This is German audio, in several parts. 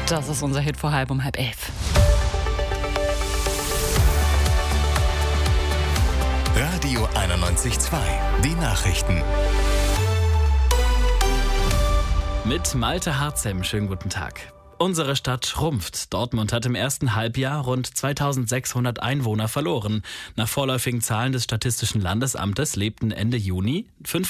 Das ist unser Hit vor halb um 10:30. Radio 91.2, die Nachrichten. Mit Malte Harzem, schönen guten Tag. Unsere Stadt schrumpft. Dortmund hat im ersten Halbjahr rund 2600 Einwohner verloren. Nach vorläufigen Zahlen des Statistischen Landesamtes lebten Ende Juni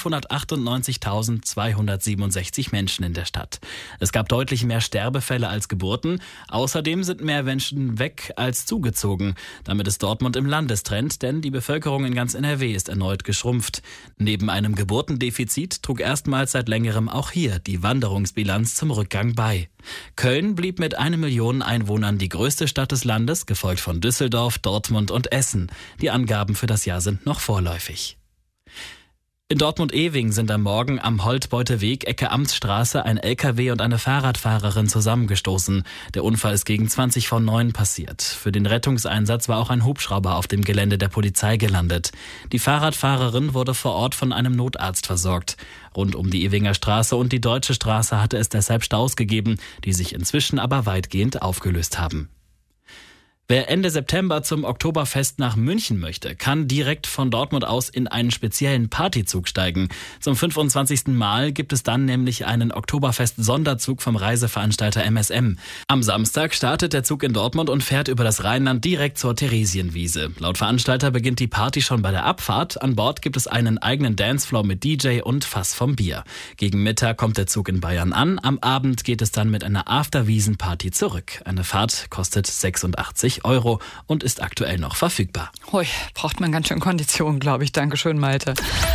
598.267 Menschen in der Stadt. Es gab deutlich mehr Sterbefälle als Geburten. Außerdem sind mehr Menschen weg als zugezogen. Damit ist Dortmund im Landestrend, denn die Bevölkerung in ganz NRW ist erneut geschrumpft. Neben einem Geburtendefizit trug erstmals seit längerem auch hier die Wanderungsbilanz zum Rückgang bei. Köln blieb mit 1 Million Einwohnern die größte Stadt des Landes, gefolgt von Düsseldorf, Dortmund und Essen. Die Angaben für das Jahr sind noch vorläufig. In Dortmund-Ewing sind am Morgen am Holtbeuteweg Ecke Amtsstraße ein LKW und eine Fahrradfahrerin zusammengestoßen. Der Unfall ist gegen 20:09 passiert. Für den Rettungseinsatz war auch ein Hubschrauber auf dem Gelände der Polizei gelandet. Die Fahrradfahrerin wurde vor Ort von einem Notarzt versorgt. Rund um die Ewinger Straße und die Deutsche Straße hatte es deshalb Staus gegeben, die sich inzwischen aber weitgehend aufgelöst haben. Wer Ende September zum Oktoberfest nach München möchte, kann direkt von Dortmund aus in einen speziellen Partyzug steigen. Zum 25. Mal gibt es dann nämlich einen Oktoberfest-Sonderzug vom Reiseveranstalter MSM. Am Samstag startet der Zug in Dortmund und fährt über das Rheinland direkt zur Theresienwiese. Laut Veranstalter beginnt die Party schon bei der Abfahrt. An Bord gibt es einen eigenen Dancefloor mit DJ und Fass vom Bier. Gegen Mittag kommt der Zug in Bayern an. Am Abend geht es dann mit einer After-Wiesen-Party zurück. Eine Fahrt kostet 86 € und ist aktuell noch verfügbar. Hui, braucht man ganz schön Kondition, glaube ich. Dankeschön, Malte.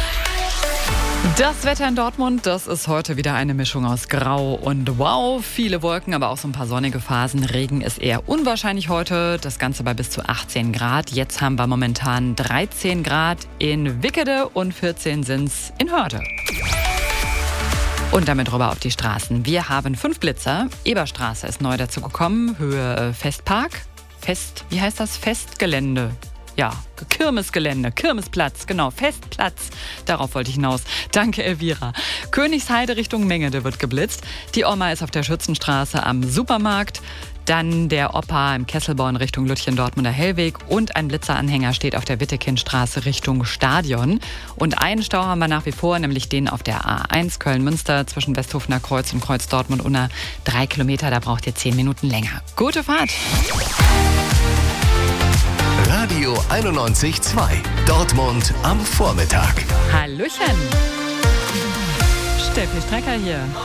Das Wetter in Dortmund, das ist heute wieder eine Mischung aus Grau und Wow. Viele Wolken, aber auch so ein paar sonnige Phasen. Regen ist eher unwahrscheinlich heute. Das Ganze bei bis zu 18 Grad. Jetzt haben wir momentan 13 Grad in Wickede und 14 sind's in Hörde. Und damit rüber auf die Straßen. Wir haben 5 Blitzer. Eberstraße ist neu dazugekommen. Höhe Festpark. Festgelände. Ja, Kirmesgelände, Kirmesplatz, genau, Festplatz. Darauf wollte ich hinaus. Danke, Elvira. Königsheide Richtung Mengede wird geblitzt. Die Oma ist auf der Schützenstraße am Supermarkt. Dann der Opa im Kesselborn Richtung Lütchen-Dortmunder Hellweg. Und ein Blitzeranhänger steht auf der Wittekindstraße Richtung Stadion. Und einen Stau haben wir nach wie vor, nämlich den auf der A1 Köln-Münster zwischen Westhofener Kreuz und Kreuz Dortmund unter 3 Kilometer. Da braucht ihr 10 Minuten länger. Gute Fahrt! Radio 91.2, Dortmund am Vormittag. Hallöchen! Steffi Strecker hier.